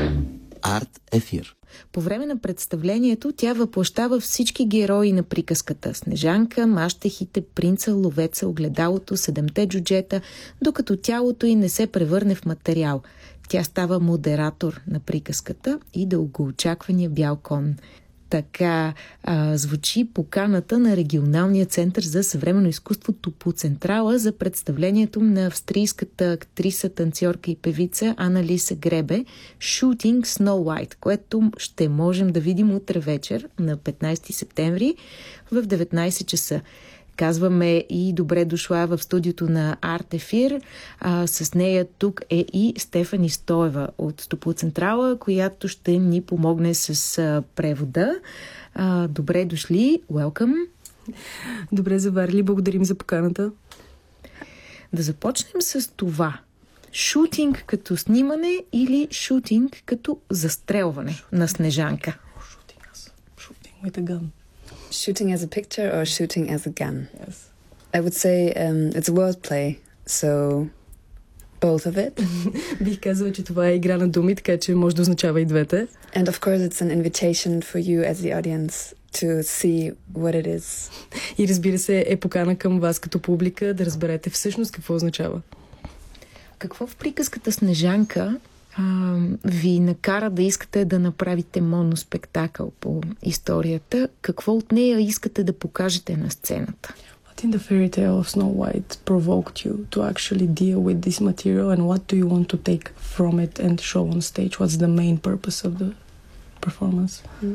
Арт ефир. По време на представлението тя въплъщава всички герои на приказката: Снежанка, мащехите, принца, ловеца, огледалото, 7-те джуджета, докато тялото й не се превърне в материал. Тя става модератор на приказката и дългоочаквания бял кон. Така звучи поканата на Регионалния център за съвременно изкуство Топоцентрала за представлението на австрийската актриса, танцорка и певица Анна-Лиса Гребе "Shooting Snow White", което ще можем да видим утре вечер на 15 септември в 19 часа. Казваме и добре дошла в студиото на Арт Ефир. С нея тук е и Стефани Стоева от Топоцентрала, която ще ни помогне с превода. Добре дошли, welcome. Добре заварили, благодарим за поканата. Да започнем с това. Шутинг като снимане или шутинг като застрелване на Снежанка? Shooting with a gun. Shooting as a picture or shooting as a gun? Yes. I would say it's a wordplay, so both of it. Бих казала, че това е игра на думи, така че може да означава и двете. And of course it's an invitation for you as the audience to see what it is. И разбира се, е покана към вас като публика да разберете всъщност какво означава. Какво в приказката Снежанка ви накара да искате да направите моноспектакъл по историята? Какво от нея искате да покажете на сцената? What in the fairy tale of Snow White provoked you to actually deal with this material, and what do you want to take from it and show on stage? What's the main purpose of the performance?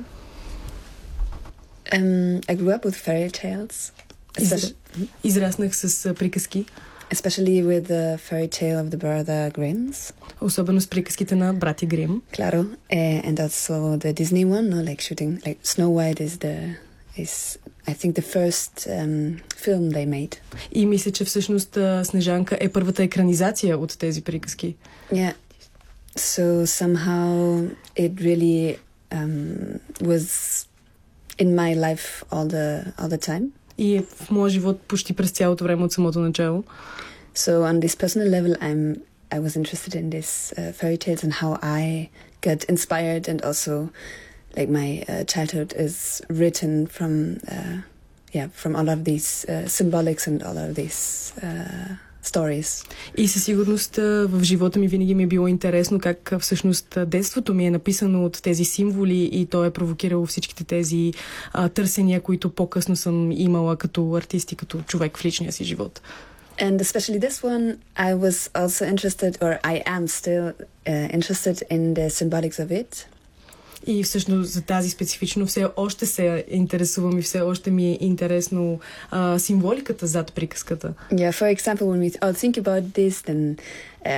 I grew up with fairy tales. Израснах с приказки. Especially with the fairy tale of the brother Grimms. Особено с приказките на братя Грим. Claro, and also the Disney one, no, like shooting, like Snow White is I think the first film they made. И мисля, че всъщност Снежанка е първата екранизация от тези приказки. Yeah. So somehow it really was in my life all the time. И в моя живот почти през цялото време от самото начало. So on this personal level, I was interested in these fairy tales and how I got inspired, and also like my childhood is written from all of these symbolics and all of these stories. И със сигурност в живота ми винаги ми е било интересно как всъщност детството ми е написано от тези символи и то е провокирало всичките тези търсения, които по-късно съм имала като артист и като човек в личния си живот. And especially this one, I was also interested, or I am still interested in the symbolics of it. И всъщност за тази специфично все още се интересувам и все още ми е интересно символиката зад приказката. Yeah, for example, when we all think about this, then